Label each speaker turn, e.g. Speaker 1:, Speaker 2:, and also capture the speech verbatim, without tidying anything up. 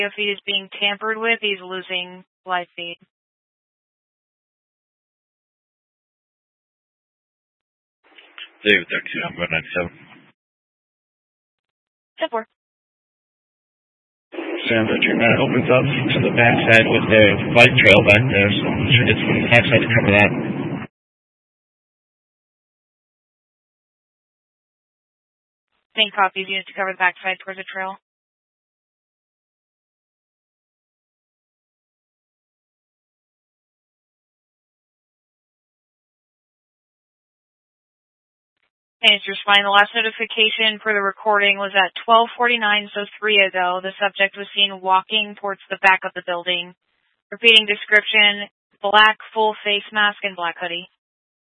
Speaker 1: feed is being tampered with. He's losing live feed.
Speaker 2: David thirty-two, I'm going ninety-seven.
Speaker 1: ten four.
Speaker 2: Sam, the treatment opens up to the backside with the bike trail back there, so I'm sure it's the backside to cover that.
Speaker 1: Same copies, units to cover the backside towards the trail. And it's your spine. The last notification for the recording was at twelve forty-nine, so three ago. The subject was seen walking towards the back of the building. Repeating description, black full face mask and black hoodie.